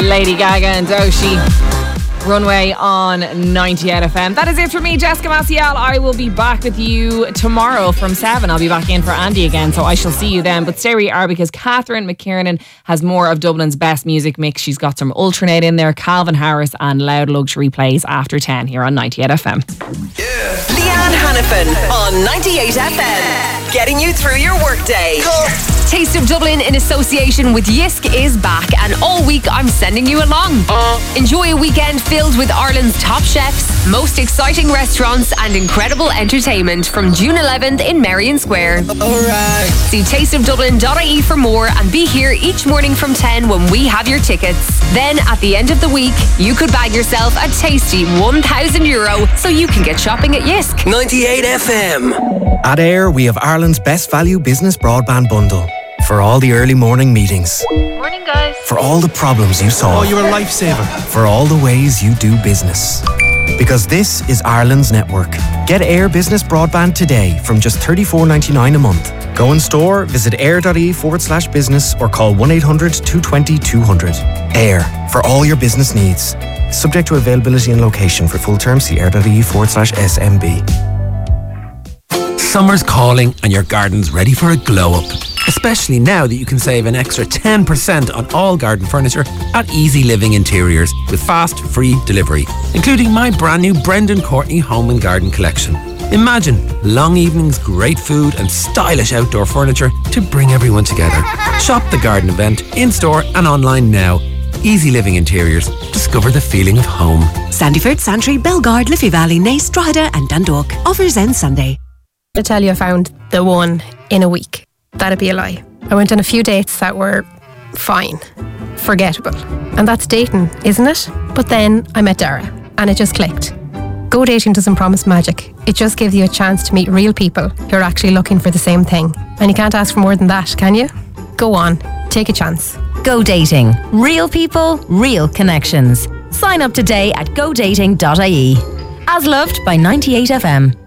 Lady Gaga and Doechii. Runway on 98 FM. That is it for me, Jessica Maciel. I will be back with you tomorrow from 7. I'll be back in for Andy again, so I shall see you then. But stay where you are, because Catherine McKiernan has more of Dublin's best music mix. She's got some Ultranate in there, Calvin Harris, and Loud Luxury plays after 10 here on 98 FM. Yeah. Leanne Hannafin on 98 FM. Getting you through your workday. Taste of Dublin in association with Yisk is back, and all week I'm sending you along. Enjoy a weekend filled with Ireland's top chefs, most exciting restaurants and incredible entertainment from June 11th in Merrion Square. Alright. See tasteofdublin.ie for more and be here each morning from 10 when we have your tickets. Then at the end of the week, you could bag yourself a tasty €1,000 so you can get shopping at Yisk. 98 FM. At Air, we have Ireland's best value business broadband bundle. For all the early morning meetings. Morning, guys. For all the problems you solve. Oh, you're a lifesaver. For all the ways you do business. Because this is Ireland's network. Get Air Business Broadband today from just $34.99 a month. Go in store, visit air.ie/business or call 1-800-220-200. Air, for all your business needs. Subject to availability and location. For full terms, see air.ie/SMB. Summer's calling and your garden's ready for a glow up. Especially now that you can save an extra 10% on all garden furniture at Easy Living Interiors with fast, free delivery, including my brand new Brendan Courtney Home and Garden collection. Imagine long evenings, great food and stylish outdoor furniture to bring everyone together. Shop the garden event in-store and online now. Easy Living Interiors. Discover the feeling of home. Sandyford, Santry, Belgard, Liffey Valley, Naas, Drogheda and Dundalk. Offers end Sunday. To tell you I found the one in a week. That'd be a lie. I went on a few dates that were fine, forgettable. And that's dating, isn't it? But then I met Dara and it just clicked. Go dating doesn't promise magic. It just gives you a chance to meet real people who are actually looking for the same thing. And you can't ask for more than that, can you? Go on, take a chance. Go Dating. Real people, real connections. Sign up today at godating.ie. As loved by 98 FM.